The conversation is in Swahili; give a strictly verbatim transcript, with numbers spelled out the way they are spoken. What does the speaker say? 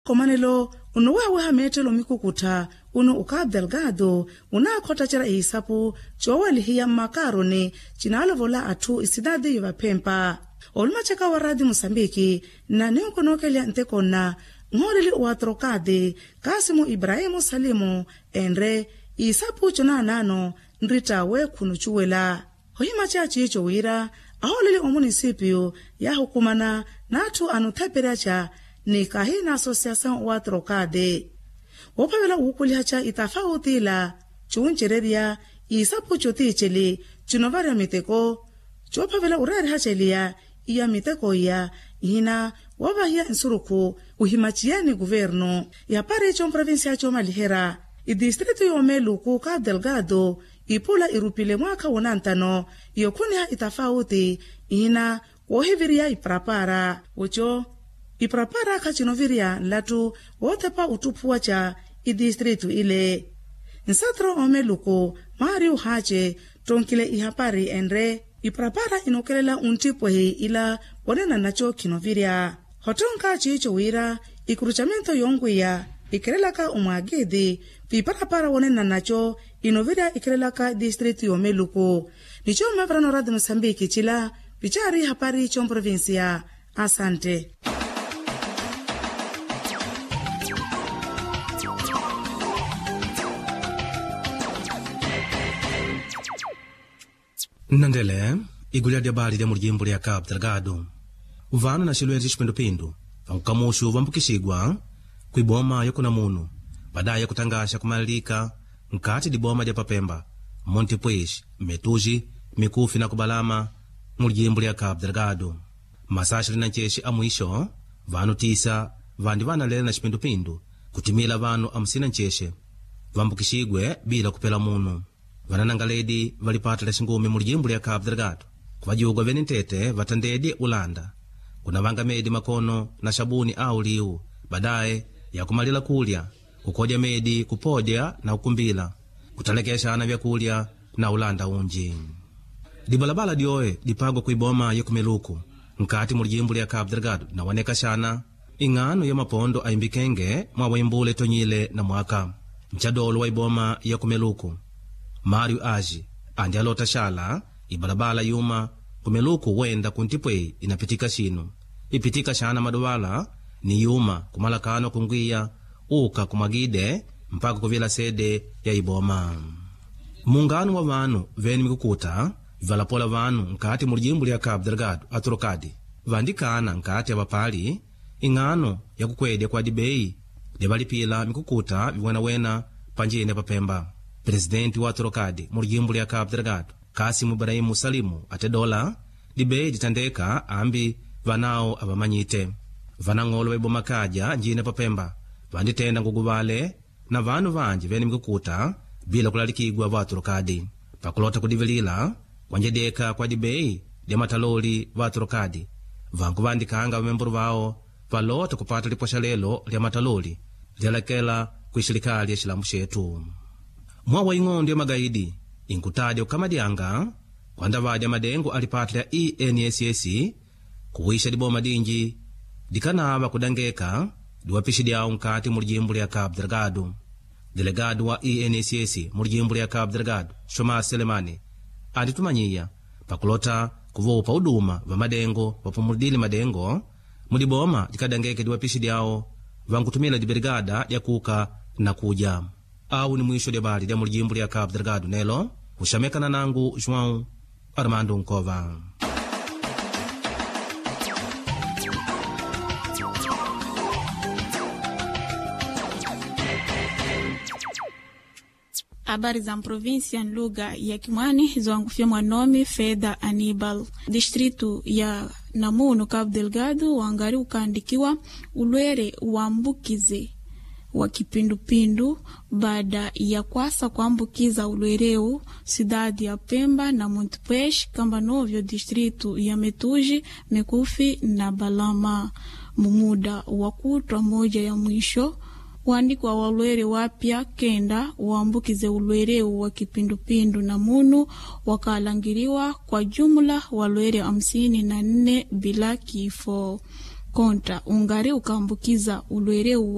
komanelo unuwewe hametelo mikukuta uno ukab Delgado unakota chara isapu chowali hiya makaroni chinalovola atu isidadi yuvapempa. Olumachaka waradi Mosambiki na nionkonokelia ntekona ngolili uatrokade Kasimu Ibrahimu Salimu enre isapu chona nano nritawe kunuchuwela. Hohimacha chicho wira aholili o munisipio ya hukumana natu anutapiracha ni kahina asociação uatrokade. Wopawela ukulihacha itafautila chunchereria isapu choticheli chinovaria miteko chopavela urari hachelia iya miteko ya hina wabahia insuruku uhimachiani guverno ya pare chon provincia chomalihera i distrito yomeluku ka Delgado ipula irupile mwaka wonantano yokunia itafauti hina wohiviria iprapara ucho iprapara kachinoviria latu wotepa utupuwa cha i distrito ile nsatro omeluku Mario Hache tonkile ihapari enre iprapara inokelela untipwehi ila wanena nacho kinoviria hotonka chicho wira ikuruchamento yongwia ikerelaka umwagidi viparapara wanena nacho inoviria ikerelaka distrito yomeluku nicho mavrano radi Mosambiki chila pichari hapari chon provincia. Asante. Nandele, igulya dia bali dia murjimbo ya Cabo Delgado. Uvano na shilwezi shpindupindu, vangukamushu vambukishigwa, kuiboma yokuna munu, badaya kutangasha kumalika, nkati diboma dia papemba, Montepuez, Metuji, Mikufi na Kubalama, murjimbo ya Cabo Delgado. Masashi lina ncheshi amuisho, vanu tisa, vandi vana lele na shpindupindu, kutimila vanu amsina ncheshe, vambukishigwe bila kupela munu. Vananangaledi valipata leshingumi mulijimbo ya Cabo Delgado. Kuvajiugwa veni ntete vatandedi Ulanda. Kuna vangamedi makono na shabuni au liu. Badaye ya kumalila kulya, kukodya medi, kupodya na ukumbila. Kutalekesha na vyakulya na Ulanda unji. Dibalabala dioe dipagwa kuiboma yokumeluku. Nkati mulijimbo ya Cabo Delgado na waneka shana. Ingano ya mapondo aimbikenge mwawimbule tonyile na mwaka. Mchadolo wa iboma yokumeluku. Mario Aji, andi alota shala, ibalabala yuma, kumeluku wenda kuntipwe inapitika shinu. Ipitika shana madowala, ni yuma, kumalakano kunguia, uka kumagide, mpaka kuvila sede ya iboma. Mungano wa vanu, veni mikukuta, valapola vanu, nkati mulijimbo ya Cabo Delgado, aturokadi. Vandikana nkati ya wapali, ingano ya kukwede kwa dibei, devalipila mikukuta, viwena wena, panjine papemba. Presidenti wa Torokadi, murjimbo ya Cabo Delgado, Kasimu Ibrahimu Salimu, ate dola, dibei ditandeka ambi vanao avamanyite. Vanangolo webo makaja njine papemba, vanditenda nguguvale, na vanu vanji veni mkukuta, bila kulalikigwa wa Torokadi. Pakulota kudivilila, wanjedeka kwa dibei, dia mataloli wa Torokadi. Vangu vandikanga memburu vao, valota kupata liposha lelo lia mataloli, lialekela kuishirikali ya shilamu shetu. Mwawa ing'ondo ya magaidi, inkutade ukamadianga, kwanda vadi ya madengo alipatlia E N S S, kuwisha diboma dinji, dikanava kudangeka, diwapishi diao nkati mulijimbo ya Cabo Delgado. Delegado wa E N S S, mulijimbo ya Cabo Delgado, Shoma Selemani, aditumanyia, pakulota kuvopa uduma va madengo, wapumudili madengo, mudiboma dikadangeke diwapishi diao, vangutumila di brigada ya kuka na kuja. Au ni mwisho de bali de mulijimbo ya Cabo Delgado nelo, ushameka na nangu João Armando Nkova. Habari za província lugha ya Kimwani zoangufia mwanomi Feda Anibal. Distrito ya Namuno Cabo Delgado wangari ukaandikiwa ulwere uambukize wa kipindupindu baada ya kwasa kuambukiza ulwereu cidade ya Pemba na Montepuez kamba novyo distrito ya Metuji, Mekufi na Balama. Mumuda wa kutwa moja ya mwisho waandikwa wa ulwere wapya kenda waambukize ulwereu wa kipindupindu na munu wakalangiriwa kwa jumla walwere hamsini na nne bila kifo. Kontra ungari ukaambukiza ulwereu